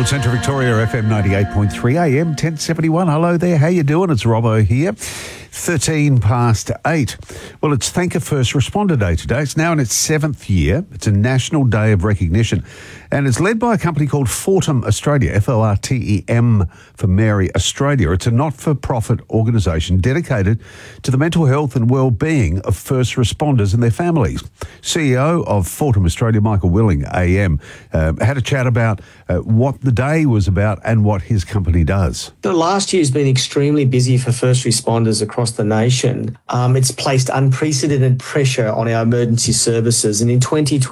Gold Centre Victoria, FM 98.3 AM 1071. Hello there, how you doing? It's Robbo here. 13 past 8. Well, it's Thank a First Responder Day today. It's now in its 7th year. It's a National Day of Recognition. And it's led by a company called Fortem Australia, F-O-R-T-E-M for Mary Australia. It's a not-for-profit organisation dedicated to the mental health and well-being of first responders and their families. CEO of Fortem Australia, Michael Willing, AM, had a chat about what the day was about and what his company does. The last year has been extremely busy for first responders across the nation. It's placed unprecedented pressure on our emergency services, and in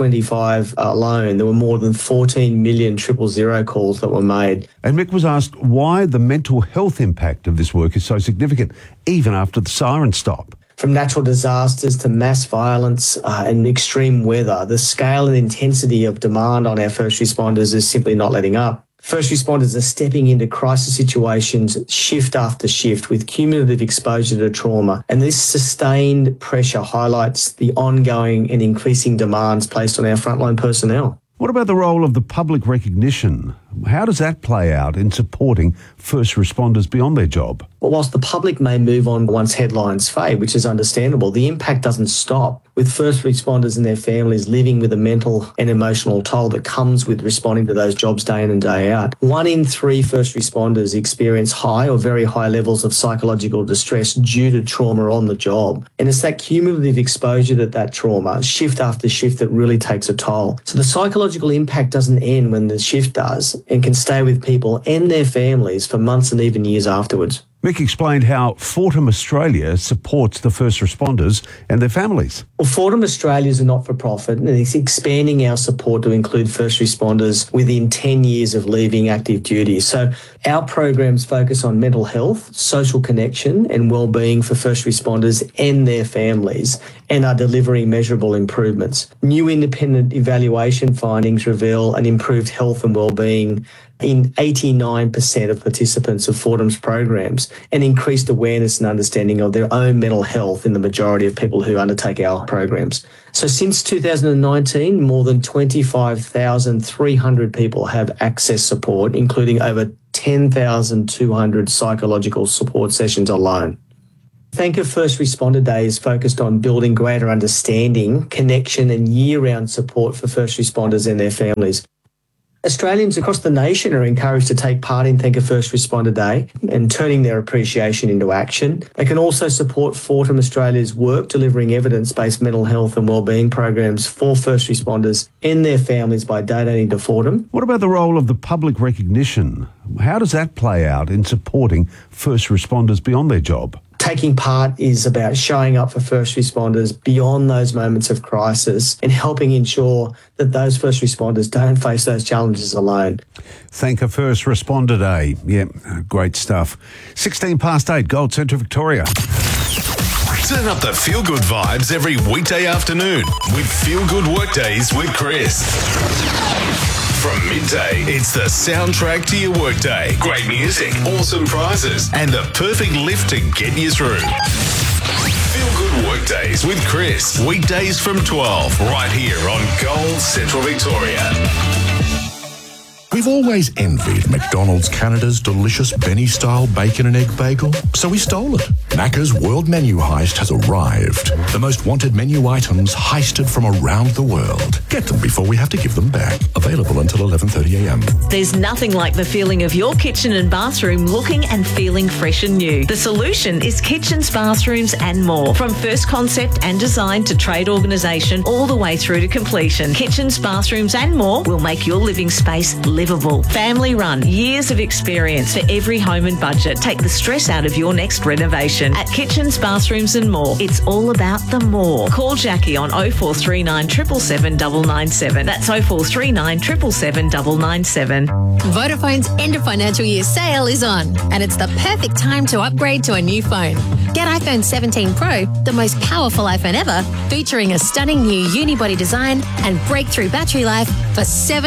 2025 alone, there were more than 14 million 000 calls that were made. And Mick was asked why the mental health impact of this work is so significant, even after the sirens stop. From natural disasters to mass violence and extreme weather, the scale and intensity of demand on our first responders is simply not letting up. First responders are stepping into crisis situations shift after shift with cumulative exposure to trauma, and this sustained pressure highlights the ongoing and increasing demands placed on our frontline personnel. What about the role of the public recognition? How does that play out in supporting first responders beyond their job? Well, whilst the public may move on once headlines fade, which is understandable, the impact doesn't stop, with first responders and their families living with a mental and emotional toll that comes with responding to those jobs day in and day out. 1 in 3 first responders experience high or very high levels of psychological distress due to trauma on the job. And it's that cumulative exposure to that trauma, shift after shift, that really takes a toll. So the psychological impact doesn't end when the shift does, and can stay with people and their families for months and even years afterwards. Mick explained how Fortem Australia supports the first responders and their families. Well, Fortem Australia is a not-for-profit, and it's expanding our support to include first responders within 10 years of leaving active duty. So our programs focus on mental health, social connection and well-being for first responders and their families, and are delivering measurable improvements. New independent evaluation findings reveal an improved health and well-being in 89% of participants of Fortem's programs, and increased awareness and understanding of their own mental health in the majority of people who undertake our programs. So since 2019, more than 25,300 people have accessed support, including over 10,200 psychological support sessions alone. Thank a First Responder Day is focused on building greater understanding, connection and year-round support for first responders and their families. Australians across the nation are encouraged to take part in Thank a First Responder Day and turning their appreciation into action. They can also support Fortem Australia's work delivering evidence-based mental health and wellbeing programs for first responders and their families by donating to Fortem. What about the role of the public recognition? How does that play out in supporting first responders beyond their job? Taking part is about showing up for first responders beyond those moments of crisis and helping ensure that those first responders don't face those challenges alone. Thank a First Responder Day. Yeah, great stuff. 16 past 8, Gold Centre Victoria. Turn up the feel-good vibes every weekday afternoon with Feel Good Workdays with Chris. From midday, it's the soundtrack to your workday. Great music, awesome prizes, and the perfect lift to get you through. Feel Good Workdays with Chris. Weekdays from 12, right here on Gold Central Victoria. We've always envied McDonald's Canada's delicious Benny-style bacon and egg bagel, so we stole it. Macca's World Menu Heist has arrived. The most wanted menu items heisted from around the world. Get them before we have to give them back. Available until 11:30 a.m. There's nothing like the feeling of your kitchen and bathroom looking and feeling fresh and new. The solution is Kitchens, Bathrooms and More. From first concept and design to trade organisation, all the way through to completion. Kitchens, Bathrooms and More will make your living space livable. Family run, years of experience for every home and budget. Take the stress out of your next renovation. At Kitchens, Bathrooms and More, it's all about the more. Call Jackie on 0439 777 997. That's 0439 777 997. Vodafone's end of financial year sale is on, and it's the perfect time to upgrade to a new phone. Get iPhone 17 Pro, the most powerful iPhone ever, featuring a stunning new unibody design and breakthrough battery life for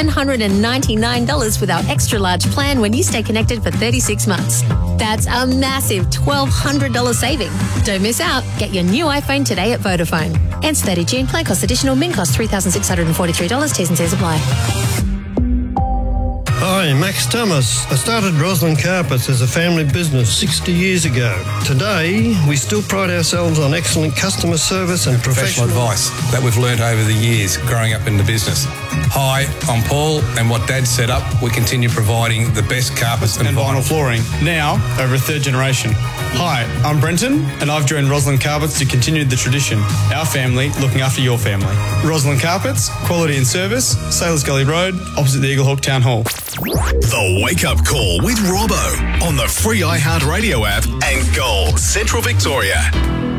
$799 with our extra large plan when you stay connected for 36 months. That's a massive $1,200 saving. Don't miss out. Get your new iPhone today at Vodafone. Ends 30 June. Plan cost additional. Min cost $3,643. T's and C's apply. Hi, Max Thomas. I started Roslyn Carpets as a family business 60 years ago. Today, we still pride ourselves on excellent customer service and professional advice that we've learnt over the years growing up in the business. Hi, I'm Paul, and what Dad set up, we continue providing the best carpets and vinyl flooring, now over a third generation. Hi, I'm Brenton, and I've joined Roslyn Carpets to continue the tradition. Our family looking after your family. Roslyn Carpets, quality and service, Sailors Gully Road, opposite the Eaglehawk Town Hall. The Wake Up Call with Robbo on the free iHeartRadio app and Gold Central Victoria.